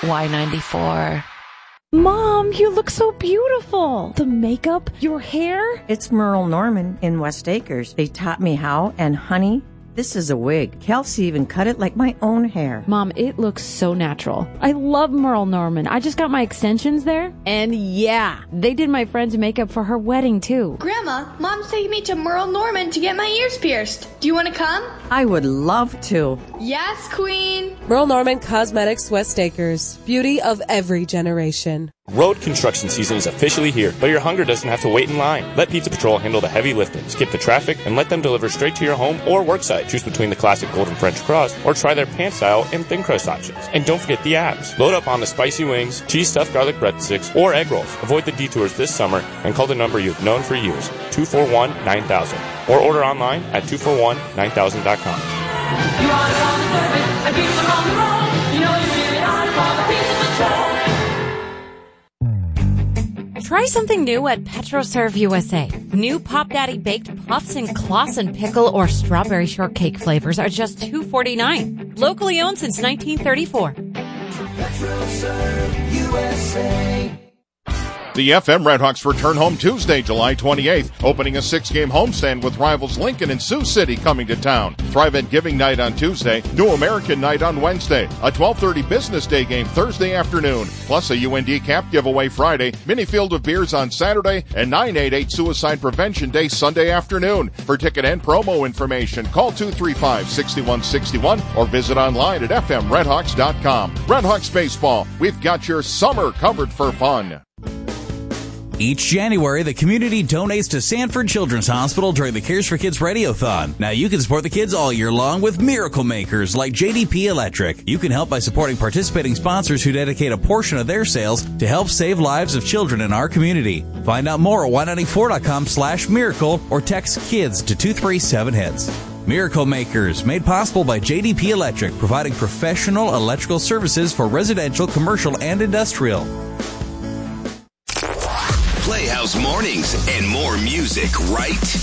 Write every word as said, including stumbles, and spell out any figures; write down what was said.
Y ninety-four. Mom, you look so beautiful. The makeup, your hair. It's Merle Norman in West Acres. They taught me how, and honey, this is a wig. Kelsey even cut it like my own hair. Mom, it looks so natural. I love Merle Norman. I just got my extensions there. And yeah, they did my friend's makeup for her wedding too. Grandma, Mom's taking me to Merle Norman to get my ears pierced. Do you want to come? I would love to. Yes, Queen. Merle Norman Cosmetics, West Acres. Beauty of every generation. Road construction season is officially here, but your hunger doesn't have to wait in line. Let Pizza Patrol handle the heavy lifting, skip the traffic, and let them deliver straight to your home or worksite. Choose between the classic golden French crust or try their pan style and thin crust options. And don't forget the abs. Load up on the spicy wings, cheese stuffed garlic breadsticks, or egg rolls. Avoid the detours this summer and call the number you've known for years, two four one, nine thousand, or order online at two four one, nine thousand dot com. You are on the surface, and people are on the road. You know you really are for the Pizza Patrol. Try something new at PetroServe U S A. New Pop Daddy baked puffs in Claussen pickle or strawberry shortcake flavors are just two forty-nine. Locally owned since nineteen thirty-four. PetroServe U S A. The F M Redhawks return home Tuesday, July twenty-eighth, opening a six-game homestand with rivals Lincoln and Sioux City coming to town. Thrive at Giving Night on Tuesday, New American Night on Wednesday, a twelve thirty Business Day game Thursday afternoon, plus a U N D cap giveaway Friday, mini field of beers on Saturday, and nine eighty-eight Suicide Prevention Day Sunday afternoon. For ticket and promo information, call two three five, six one six one or visit online at f m redhawks dot com. Redhawks Baseball, we've got your summer covered for fun. Each January, the community donates to Sanford Children's Hospital during the Cares for Kids Radiothon. Now you can support the kids all year long with miracle makers like J D P Electric. You can help by supporting participating sponsors who dedicate a portion of their sales to help save lives of children in our community. Find out more at y ninety-four dot com slash miracle or text KIDS to two three seven hits. Miracle Makers, made possible by J D P Electric, providing professional electrical services for residential, commercial, and industrial. Playhouse Mornings and more music right